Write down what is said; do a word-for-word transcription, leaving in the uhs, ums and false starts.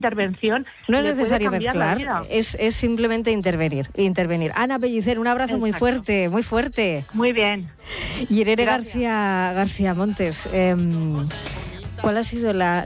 intervención. No es le necesario puede cambiar la mezclar, vida. es, es simplemente intervenir, intervenir. Ana Pellicer, un abrazo Exacto. muy fuerte, muy fuerte. Muy bien. Y Irene Gracias. García, García Montes, eh, ¿cuál ha sido la,